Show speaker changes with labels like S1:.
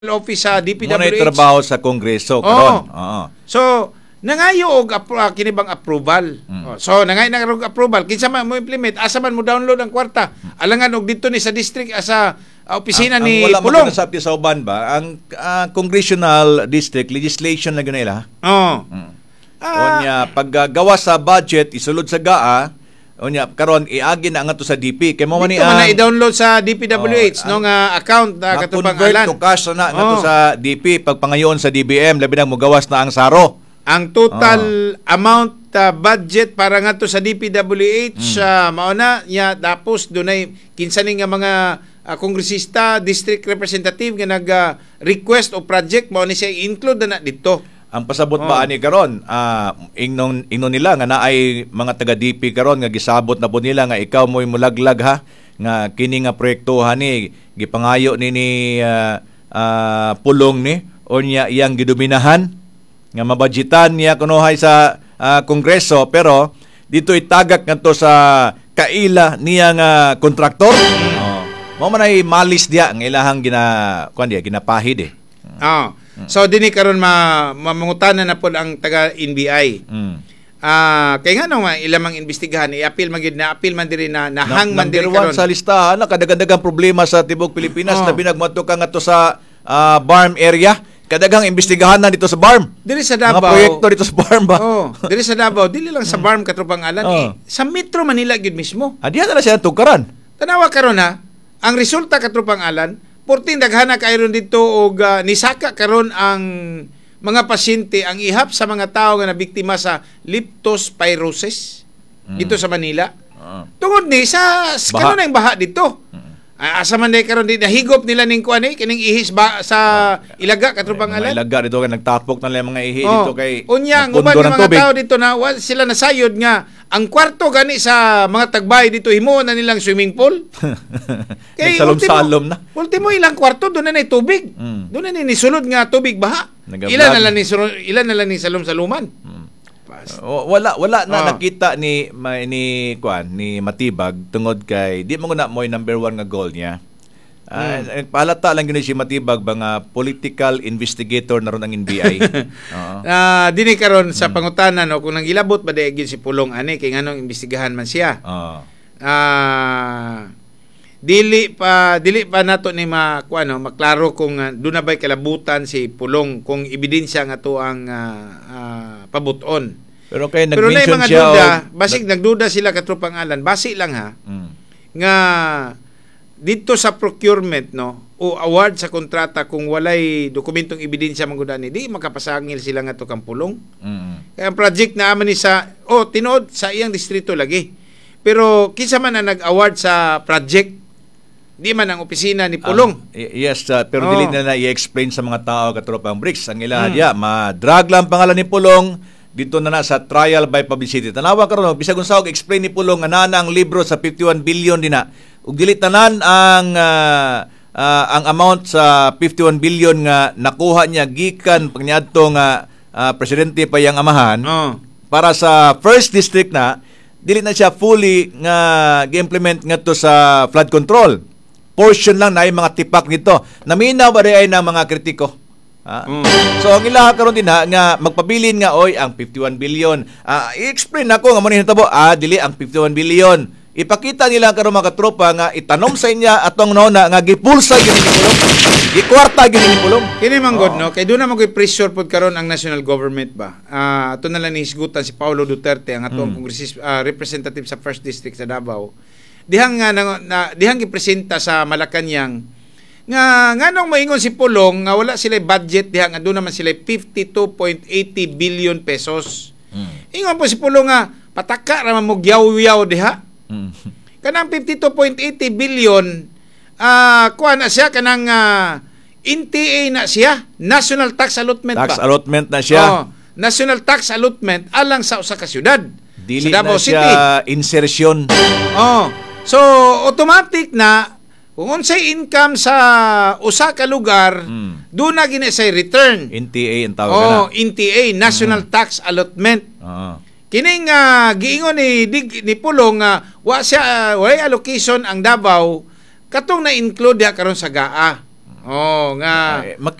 S1: office sa DPWH.
S2: Muna trabaho sa Kongreso karon. Oo.
S1: So nangayo og kinibang approval. So nangayo na og approval kinsa man mo implement asa man mo download ang kwarta. Alangan og dito ni sa district sa opisina ni
S2: wala
S1: Pulong.
S2: Wala man sa uban ba ang congressional district legislation na ganila. Onya paggawa sa budget isulod sa GAA. Onya karon iagi na nga to sa DP kay mo man
S1: ni i-download sa DPWH no nga account katupang alan.
S2: To cash na nga to sa DP pagpangayon sa DBM labi na mogawas na ang saro.
S1: Ang total amount budget para nga to sa DPWH mao na nya tapos dunay kinsa ni nga mga kongresista, district representative nga nag-request o project mao ni siya include na dito.
S2: Ang pasabot ba ani karon ingnon nila nga naay mga taga DP karon nga gisabot na po nila nga ikaw mo'y mulaglag ha nga kini nga proyektohan ni gipangayo ni Pulong ni unya iyang gidominahan nga mabudgetan niya kunohay sa Kongreso pero dito itagak ngadto sa kaila niya nga kontraktor. Mao man ay malis dia nga ilahang ginapahid
S1: So dinhi karon mamangutanan na pod ang taga NBI. Kay nga no ilamang imbestigahan i-appeal man gid na appeal man diri na nahang man diri karon
S2: sa listahan nakadagandagang problema sa tibuok Pilipinas na binagmadto ka ngadto sa BARM area. Kadagang imbestigahan na dito sa BARM.
S1: Diri sa Davao.
S2: Mga proyekto dito sa BARM ba?
S1: Diri sa Davao dili lang sa BARM katropang alan sa Metro Manila gid mismo.
S2: Diha na siya tukaran.
S1: Tanawa karon ang resulta katropang alan porting daghana kayron dito og nisaka karon ang mga pasyente ang ihap sa mga tao nga nabiktima sa leptospirosis dito sa Manila. Tungod ni sa kanon ang baha dito. Asa man day karon di nahigop nila ning kuan kining ihis ba sa ilaga katrupang alan.
S2: Ilaga dito kay nagtapok na lang mga ihi dito kay
S1: unya ang uban ng mga tao dito na sila nasayod nga ang kwarto gani sa mga tagbay dito himo na nilang swimming pool.
S2: Kay salom-salom na.
S1: Ultimo ilang kwarto doon na tubig. Doon na ni sulod nga tubig baha. Ilan na lang ni salom-saluman.
S2: Wala na nakita ni Matibag tungod kay di mo na mo'y number 1 nga goal niya. Pahalata lang gini si Matibag nga political investigator na ron ang NBI.
S1: Dini karon sa pangutanan kung nangilabot ba dayon si Pulong ani kay nganong imbestigahan man siya. Dili pa nato ni maklaro kung doon na ba'y kalabutan si Pulong kung ebidensya nga to ang pabuton.
S2: Pero kay
S1: na mga
S2: siya
S1: duda, basig nagduda sila katropang alan. Basi lang nga dito sa procurement o award sa kontrata kung walay dokumentong ebidensya manggudani, di makapasangil sila nga to kang Pulong. Kaya ang project na aman ni sa tinuod sa iyang distrito lagi. Pero kinsa man ang nag-award sa project di man ang opisina ni Pulong.
S2: Yes, pero dili na i-explain sa mga tao katropang BRICS ang ilaha diya ma-drag lang pangalan ni Pulong dito na sa trial by publicity. Tanawa karon bisag unsa og explain ni Pulong nga naa ang libro sa 51 billion dinha. Ug dili tanan ang amount sa 51 billion nga nakuha niya gikan pagniadto nga presidente pa yang amahan para sa first district na dili na siya fully nga gi-implement ngadto sa flood control. Portion lang na mga tipak nito. Naminaw ba ay ng mga kritiko? So ang ilaha karon din nga magpabilin nga ang 51 billion. I-explain nako nga mo ni hitabo dili ang 51 billion. Ipakita nila karon mga katropa nga itanom sa inya atong nona nga gipulsa gyud ni Pulong. Gikwarta gyud ni Pulong.
S1: Kini manggod kay do na mo pressure pod karon ang national government ba. Ato na lang ni hisgutan si Paulo Duterte ang atong representative sa First District sa Davao. Dihang gipresenta sa Malacañang nga nganong maingon si Pulong nga wala sila budget diha nga doon naman sila 52.80 billion pesos. Ingon po si Pulong nga pataka ra mo gyaw-yaw diha. Kanang 52.80 billion kuha na siya kanang NTA na siya, National Tax Allotment
S2: Tax allotment na siya.
S1: National Tax Allotment alang sa usa ka syudad.
S2: Dili
S1: sa Davao
S2: na siya
S1: City.
S2: insertion.
S1: So automatic na kung unsay income sa usa ka lugar, doon na gini say return.
S2: NTA ang tawag na.
S1: NTA, National Tax Allotment. Kining giingon ni Pulong wa allocation ang Davao katong na-include karon sa GAA. Oh, nga